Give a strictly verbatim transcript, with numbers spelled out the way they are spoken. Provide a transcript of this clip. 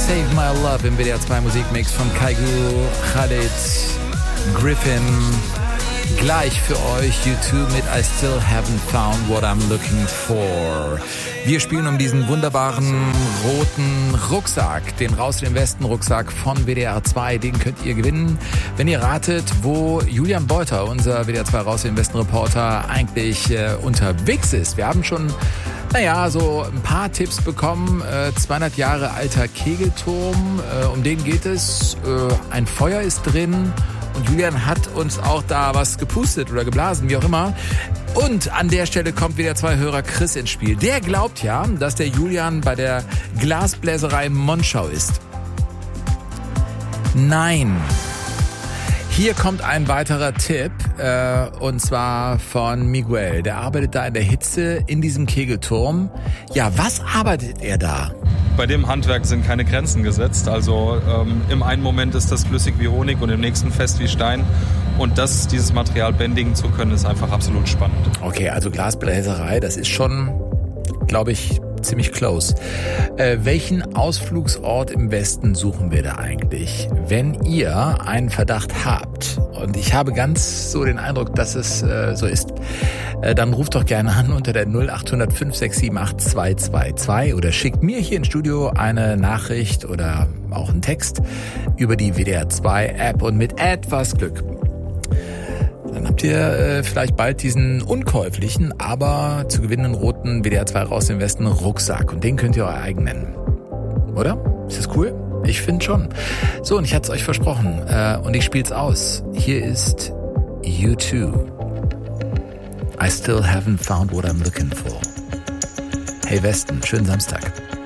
Save My Love im W D R zwei Musikmix von Kaigu, Khalid, Griffin. Gleich für euch U zwei mit I Still Haven't Found What I'm Looking For. Wir spielen um diesen wunderbaren roten Rucksack, den Raus in den Westen Rucksack von W D R zwei. Den könnt ihr gewinnen, wenn ihr ratet, wo Julian Beuter, unser W D R zwei Raus in den Westen Reporter, eigentlich äh, unterwegs ist. Wir haben schon, naja, so ein paar Tipps bekommen. Äh, zweihundert Jahre alter Kegelturm, äh, um den geht es. Äh, ein Feuer ist drin. Und Julian hat uns auch da was gepustet oder geblasen, wie auch immer. Und an der Stelle kommt wieder zwei Hörer Chris ins Spiel. Der glaubt ja, dass der Julian bei der Glasbläserei Monschau ist. Nein. Hier kommt ein weiterer Tipp, äh, und zwar von Miguel. Der arbeitet da in der Hitze in diesem Kegelturm. Ja, was arbeitet er da? Bei dem Handwerk sind keine Grenzen gesetzt. Also ähm, im einen Moment ist das flüssig wie Honig und im nächsten fest wie Stein. Und das, dieses Material bändigen zu können, ist einfach absolut spannend. Okay, also Glasbläserei, das ist schon, glaube ich, ziemlich close. Äh, welchen Ausflugsort im Westen suchen wir da eigentlich? Wenn ihr einen Verdacht habt, und ich habe ganz so den Eindruck, dass es äh, so ist, äh, dann ruft doch gerne an unter der null acht null null fünf sechs sieben acht zwei zwei zwei oder schickt mir hier ins Studio eine Nachricht oder auch einen Text über die W D R zwei App und mit etwas Glück dann habt ihr äh, vielleicht bald diesen unkäuflichen, aber zu gewinnenden roten W D R zwei Raus im Westen Rucksack. Und den könnt ihr euer eigen nennen. Oder? Ist das cool? Ich finde schon. So, und ich hatte es euch versprochen. Äh, und ich spiel's aus. Hier ist U zwei. I still haven't found what I'm looking for. Hey Westen, schönen Samstag.